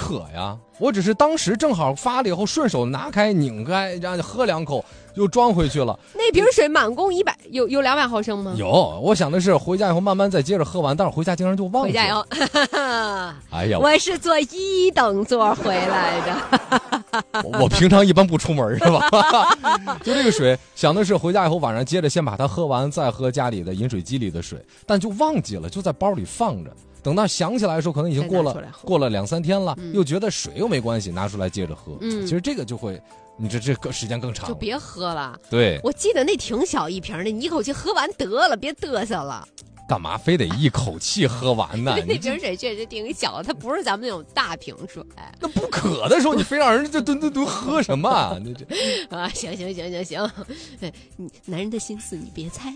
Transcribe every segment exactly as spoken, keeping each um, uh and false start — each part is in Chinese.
渴呀，我只是当时正好发了以后顺手拿开拧开，然后喝两口又装回去了。 那瓶水满共一百，有有两百毫升吗？ 有，我想的是回家以后慢慢再接着喝完，但是回家竟然就忘记了。 回家以后，哈哈哎呀， 我是坐一等座回来的。 我, 我平常一般不出门是吧？就这个水，想的是回家以后晚上接着先把它喝完，再喝家里的饮水机里的水，但就忘记了，就在包里放着。等到想起来的时候，可能已经过了过了两三天了，嗯、又觉得水又没关系，拿出来接着喝。嗯，其实这个就会，你这这个时间更长， 就别喝了。 对， 我记得那挺小一瓶的，你一口气喝完得了，别嘚瑟了。 干嘛非得一口气喝完呢？ 那瓶水确实挺小，它不是咱们那种大瓶水。 那不渴的时候，你非让人就吨吨吨喝什么啊？你这啊，行行行行行，对，男人的心思你别猜。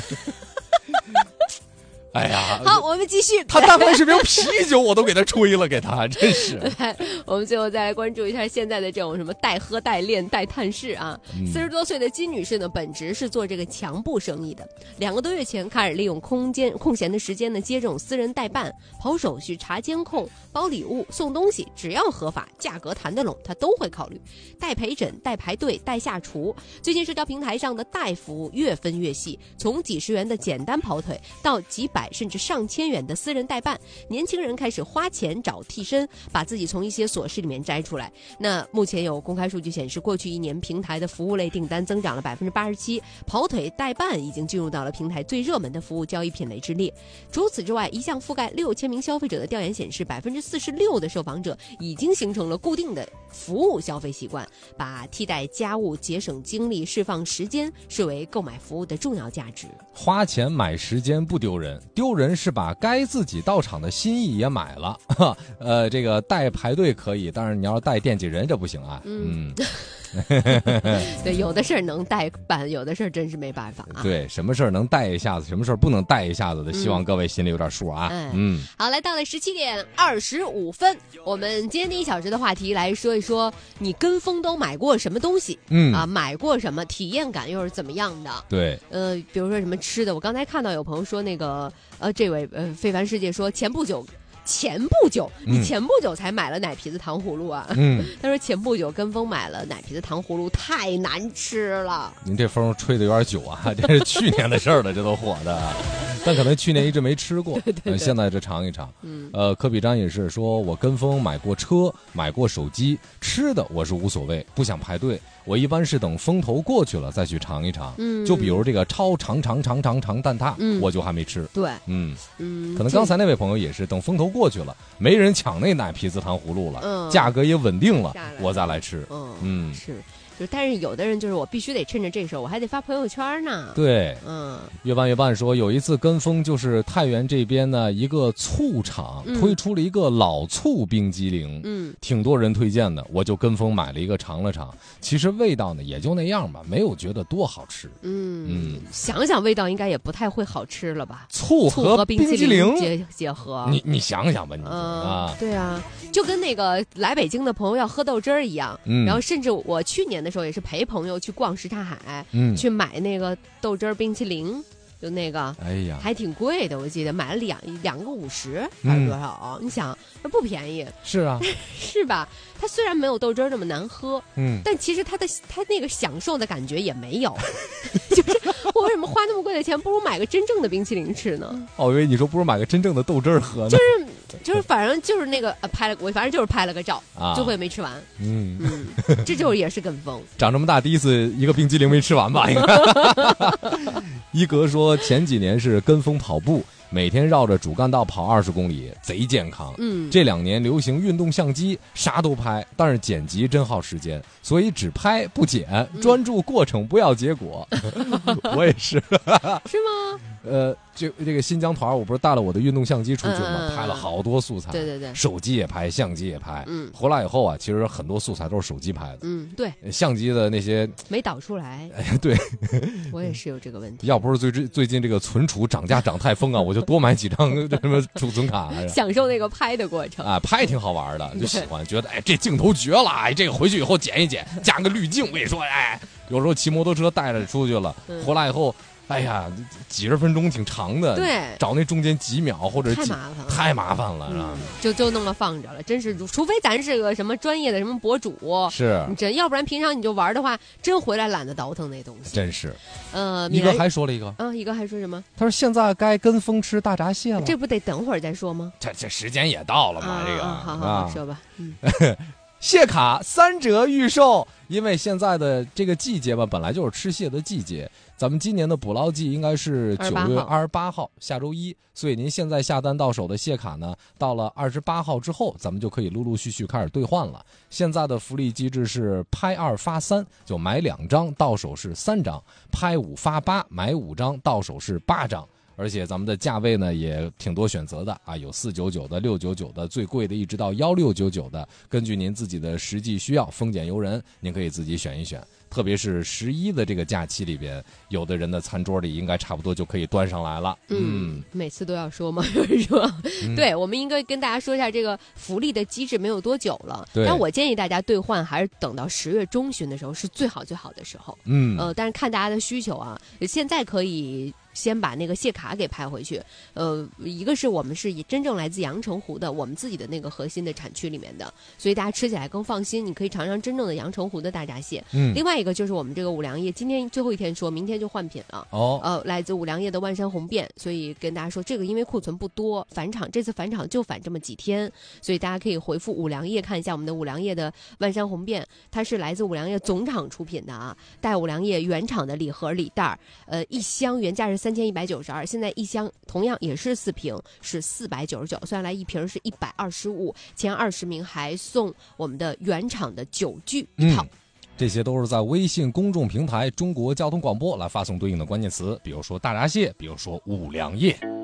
哎呀， 好，我们继续。 他但凡是瓶啤酒，我都给他吹了，给他真是。 我们最后再来关注一下现在的这种什么代喝、代练、代探视啊。四十、嗯、多岁的金女士呢，本职是做这个墙布生意的。两个多月前开始利用空间空闲的时间呢，接这种私人代办、跑手续、查监控、包礼物、送东西，只要合法、价格谈得拢，她都会考虑。代陪诊、代排队、代下厨。最近社交平台上的代服务越分越细，从几十元的简单跑腿到几百甚至上千元的私人代办，年轻人开始花钱找替身，把自己从一些琐事里面摘出来。那目前有公开数据显示，过去一年平台的服务类订单增长了百分之八十七，跑腿代办已经进入到了平台最热门的服务交易品类之列。除此之外，一项覆盖六千名消费者的调研显示，百分之四十六的受访者已经形成了固定的服务消费习惯，把替代家务、节省精力、释放时间视为购买服务的重要价值。 花钱买时间不丢人，丢人是把该自己到场的心意也买了。呃，这个带排队可以，但是你要是带惦记人这不行啊。嗯。嗯对，有的事儿能代办，有的事儿真是没办法啊。 对，什么事儿能带一下子，什么事儿不能带一下子的，希望各位心里有点数啊。 嗯，嗯好，来到了十七点二十五分，我们今天第一小时的话题来说一说，你跟风都买过什么东西？嗯啊，买过什么，体验感又是怎么样的？ 对， 呃，比如说什么吃的，我刚才看到有朋友说那个，呃，这位呃非凡世界说前不久。前不久，你前不久才买了奶皮子糖葫芦啊？嗯，他说前不久跟风买了奶皮子糖葫芦，太难吃了。 您这风吹得有点久啊，这是去年的事儿了，这都火的。但可能去年一直没吃过， 对对对呃、现在这尝一尝。嗯，呃，科比章也是说，我跟风买过车，买过手机，吃的我是无所谓，不想排队。我一般是等风头过去了再去尝一尝。嗯，就比如这个超长长长长长蛋挞，嗯，我就还没吃。 对， 嗯嗯，可能刚才那位朋友也是等风头过去了，没人抢那奶皮子糖葫芦了，嗯，价格也稳定了，我再来吃。 嗯嗯，是。就但是有的人就是我必须得趁着这时候，我还得发朋友圈呢。 对，嗯，越办越办说有一次跟风，就是太原这边呢一个醋厂推出了一个老醋冰激凌，嗯，挺多人推荐的，我就跟风买了一个尝了尝。其实味道呢也就那样吧，没有觉得多好吃。嗯嗯，想想味道应该也不太会好吃了吧？ 醋和冰激凌结结合， 你你想想吧，你、 嗯、啊，对啊，就跟那个来北京的朋友要喝豆汁儿一样，嗯，然后甚至我去年的时候也是陪朋友去逛什刹海，嗯，去买那个豆汁儿冰淇淋，就那个，哎呀，还挺贵的，我记得买了两两个五十还是多少？嗯、你想，那不便宜。 是啊， 是吧？它虽然没有豆汁儿那么难喝，嗯，但其实它的它那个享受的感觉也没有。就是我为什么花那么贵的钱，不如买个真正的冰淇淋吃呢？ 哦，我以为你说不如买个真正的豆汁儿喝呢。 就是就是反正就是那个、呃、拍了我反正就是拍了个照，啊、最后也没吃完。嗯嗯，这就是也是跟风。 长这么大第一次一个冰激凌没吃完吧？应该。一格说前几年是跟风跑步。每天绕着主干道跑二十公里，贼健康。嗯，这两年流行运动相机，啥都拍，但是剪辑真耗时间，所以只拍不剪，专注过程，不要结果。我也是。 是吗？ 呃，这这个新疆团，我不是带了我的运动相机出去吗？嗯、拍了好多素材。 对对对， 手机也拍，相机也拍。嗯，回来以后啊，其实很多素材都是手机拍的。 嗯，对， 相机的那些没导出来。 哎，对， 我也是有这个问题。 要不是最最近这个存储涨价涨太疯啊，我就多买几张什么储存卡， 享受那个拍的过程啊，拍挺好玩的，就喜欢，觉得哎这镜头绝了，哎这个回去以后剪一剪，加个滤镜，我跟你说，哎，有时候骑摩托车带着出去了，回来以后。 哎呀，几十分钟挺长的， 对， 找那中间几秒或者太麻烦了， 太麻烦了，嗯、 就就那么放着了。真是，除非咱是个什么专业的什么博主， 是你真，要不然平常你就玩的话，真回来懒得倒腾那东西。 真是， 呃， 一哥还说了一个， 嗯，一哥还说什么？ 他说现在该跟风吃大闸蟹了， 这不得等会儿再说吗？ 这这时间也到了嘛， 啊、 这个， 啊、好好好、啊、说吧，嗯。 蟹卡三折预售，因为现在的这个季节吧，本来就是吃蟹的季节。咱们今年的捕捞季应该是九月二十八号，下周一，所以您现在下单到手的蟹卡呢，到了二十八号之后，咱们就可以陆陆续续开始兑换了。现在的福利机制是拍二发三，就买两张到手是三张；拍五发八，买五张到手是八张。而且咱们的价位呢也挺多选择的啊，有四九九的、六九九的，最贵的一直到幺六九九的，根据您自己的实际需要，丰俭由人，您可以自己选一选。特别是十一的这个假期里边，有的人的餐桌里应该差不多就可以端上来了。 嗯，嗯每次都要说吗？是吧？ 嗯、 对，我们应该跟大家说一下这个福利的机制没有多久了。但我建议大家兑换还是等到十月中旬的时候是最好最好的时候。 嗯， 呃，但是看大家的需求啊，现在可以先把那个蟹卡给拍回去。呃，一个是我们是以真正来自阳澄湖的，我们自己的那个核心的产区里面的，所以大家吃起来更放心。你可以尝尝真正的阳澄湖的大闸蟹。 嗯， 另外一个就是我们这个五粮液，今天最后一天说，明天就换品了。 哦， 呃，来自五粮液的万山红遍，所以跟大家说，这个因为库存不多，返厂这次返厂就返这么几天，所以大家可以回复五粮液看一下我们的五粮液的万山红遍，它是来自五粮液总厂出品的啊，带五粮液原厂的礼盒礼袋，呃，一箱原价是三千一百九十二，现在一箱同样也是四瓶是四百九十九，算下来一瓶是一百二十五，前二十名还送我们的原厂的酒具一套。 嗯，这些都是在微信公众平台中国交通广播来发送对应的关键词，比如说大闸蟹，比如说五粮液。